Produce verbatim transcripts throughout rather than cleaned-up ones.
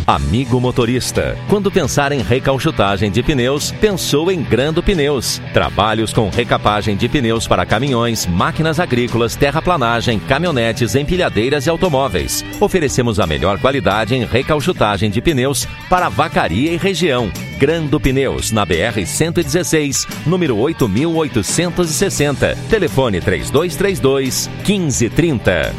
Amigo motorista, quando pensar em recauchutagem de pneus, pensou em Grando Pneus. Trabalhos com recapagem de pneus para caminhões, máquinas agrícolas, terraplanagem, caminhonetes, empilhadeiras e automóveis. Oferecemos a melhor qualidade em recauchutagem de pneus para Vacaria e região. Grando Pneus, na B R cento e dezesseis, número oito mil oitocentos e sessenta. Telefone três dois três dois, um cinco três zero.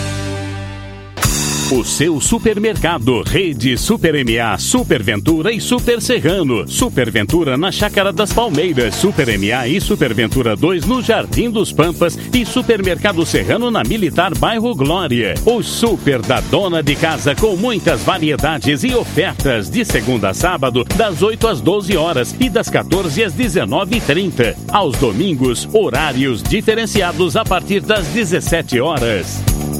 O seu supermercado, Rede Super M A, Super Ventura e Super Serrano. Super Ventura na Chácara das Palmeiras, Super M A e Super Ventura dois no Jardim dos Pampas e Supermercado Serrano na Militar Bairro Glória. O Super da Dona de Casa com muitas variedades e ofertas de segunda a sábado das oito às doze horas e das quatorze às dezenove e trinta. Aos domingos, horários diferenciados a partir das dezessete horas.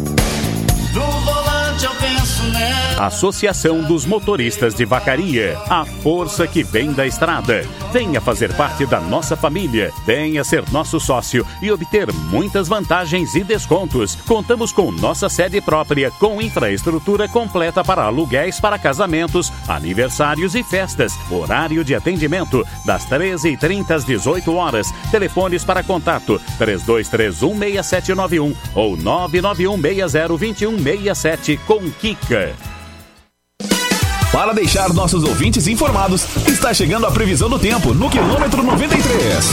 Eu penso nela. Associação dos Motoristas de Vacaria, a força que vem da estrada. Venha fazer parte da nossa família, venha ser nosso sócio e obter muitas vantagens e descontos. Contamos com nossa sede própria, com infraestrutura completa para aluguéis para casamentos, aniversários e festas. Horário de atendimento das treze e trinta às dezoito horas. Telefones para contato três dois três um, seis sete nove um ou nove nove um seis zero dois um seis sete com Kika. Para deixar nossos ouvintes informados, está chegando a previsão do tempo no quilômetro noventa e três.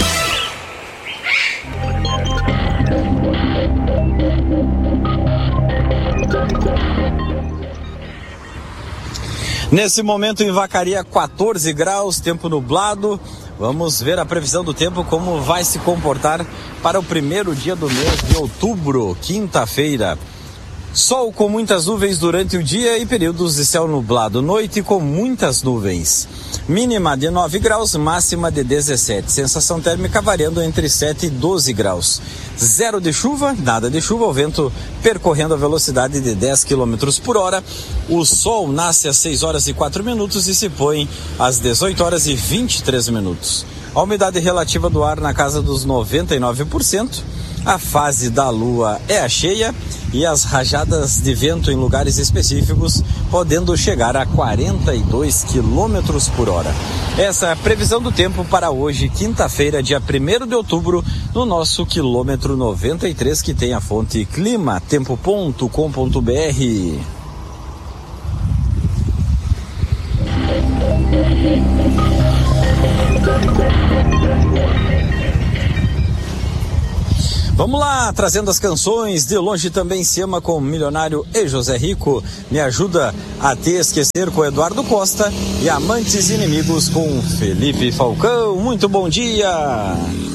Nesse momento em Vacaria, quatorze graus, tempo nublado. Vamos ver a previsão do tempo, como vai se comportar para o primeiro dia do mês de outubro, quinta-feira. Sol com muitas nuvens durante o dia e períodos de céu nublado. Noite com muitas nuvens. Mínima de nove graus, máxima de dezessete. Sensação térmica variando entre sete e doze graus. Zero de chuva, nada de chuva. O vento percorrendo a velocidade de dez quilômetros por hora. O sol nasce às seis horas e quatro minutos e se põe às dezoito horas e vinte e três minutos. A umidade relativa do ar na casa dos noventa e nove por cento. A fase da lua é a cheia e as rajadas de vento em lugares específicos podendo chegar a quarenta e dois quilômetros por hora. Essa é a previsão do tempo para hoje, quinta-feira, dia primeiro de outubro, no nosso quilômetro noventa e três, que tem a fonte clima tempo ponto com ponto b r. Vamos lá, trazendo as canções. De Longe Também Se Ama com Milionário e José Rico. Me Ajuda a Te Esquecer com Eduardo Costa. E Amantes e Inimigos com Felipe Falcão. Muito bom dia!